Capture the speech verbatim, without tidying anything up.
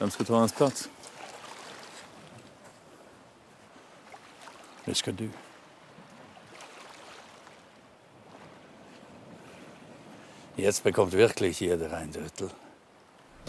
Vem ska ta hans plats? Det ska du. Jetzt bekommt wirklich jeder ein Drittel.